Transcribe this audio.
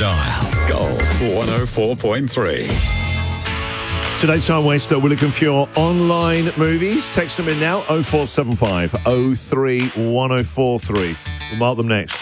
dial. Gold 104.3. Today's Time Waster, we're looking for your online movies. Text them in now, 0475 03 1043. We'll mark them next.